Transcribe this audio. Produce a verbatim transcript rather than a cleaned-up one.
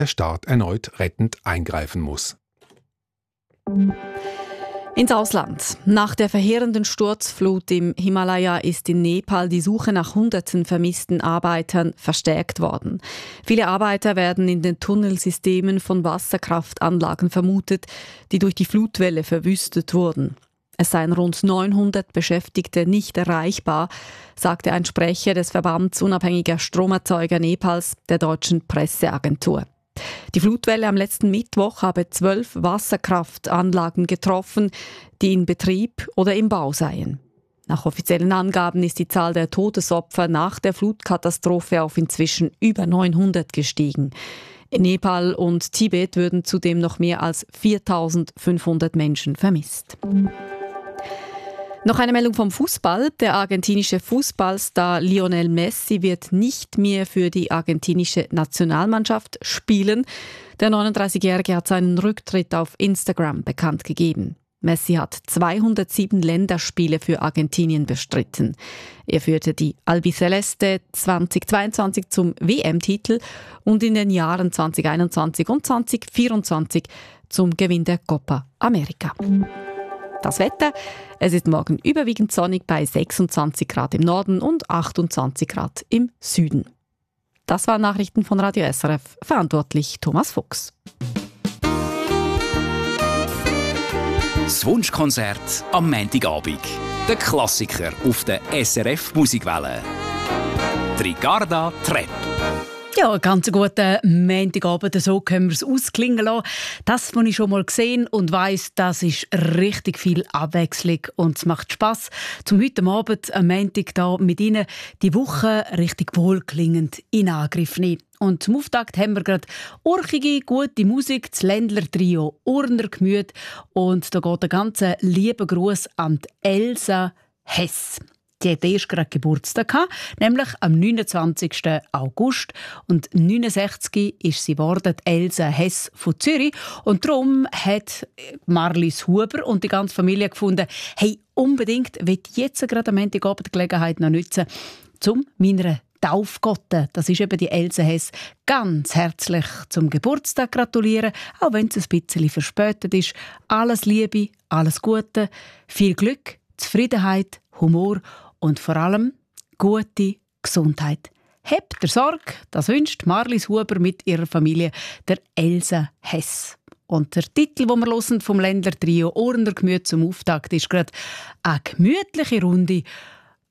der Staat erneut rettend eingreifen muss. Ins Ausland. Nach der verheerenden Sturzflut im Himalaya ist in Nepal die Suche nach hunderten vermissten Arbeitern verstärkt worden. Viele Arbeiter werden in den Tunnelsystemen von Wasserkraftanlagen vermutet, die durch die Flutwelle verwüstet wurden. Es seien rund neunhundert Beschäftigte nicht erreichbar, sagte ein Sprecher des Verbands unabhängiger Stromerzeuger Nepals, der deutschen Presseagentur. Die Flutwelle am letzten Mittwoch habe zwölf Wasserkraftanlagen getroffen, die in Betrieb oder im Bau seien. Nach offiziellen Angaben ist die Zahl der Todesopfer nach der Flutkatastrophe auf inzwischen über neunhundert gestiegen. In Nepal und Tibet würden zudem noch mehr als viertausendfünfhundert Menschen vermisst. Noch eine Meldung vom Fußball. Der argentinische Fußballstar Lionel Messi wird nicht mehr für die argentinische Nationalmannschaft spielen. Der neununddreißigjährige hat seinen Rücktritt auf Instagram bekannt gegeben. Messi hat zweihundertsieben Länderspiele für Argentinien bestritten. Er führte die Albiceleste zweitausendzweiundzwanzig zum W M-Titel und in den Jahren zweitausendeinundzwanzig und zweitausendvierundzwanzig zum Gewinn der Copa America. Das Wetter: Es ist morgen überwiegend sonnig bei sechsundzwanzig Grad im Norden und achtundzwanzig Grad im Süden. Das waren Nachrichten von Radio S R F, verantwortlich Thomas Fuchs. Das Wunschkonzert am Montagabend. Der Klassiker auf der S R F Musikwelle. Ricarda Trepp. Ja, einen ganz guten Montagabend, so können wir es ausklingen lassen. Das, was ich schon mal gesehen und weiss, das ist richtig viel Abwechslung und es macht Spass, zum heute Abend am Montag da mit Ihnen die Woche richtig wohlklingend in Angriff nehmen. Und zum Auftakt haben wir gerade urchige, gute Musik, das Ländler-Trio Urner Gemüt. Und da geht ein ganz lieber Gruß an die Elsa Hess. Die hat erst gerade Geburtstag gehabt, nämlich am neunundzwanzigsten August. Und neunundsechzig ist sie geworden, Elsa Hess von Zürich. Und darum hat Marlies Huber und die ganze Familie gefunden, hey, unbedingt will ich jetzt gerade am Montagabend die Gelegenheit noch nutzen, um meiner Taufgotte, das ist eben die Elsa Hess, ganz herzlich zum Geburtstag gratulieren, auch wenn es ein bisschen verspätet ist. Alles Liebe, alles Gute, viel Glück, Zufriedenheit, Humor und vor allem gute Gesundheit. Habt ihr Sorge, das wünscht Marlies Huber mit ihrer Familie, der Elsa Hess. Und der Titel, den wir hören vom Ländler-Trio Urner Gemüt zum Auftakt, ist gerade eine gemütliche Runde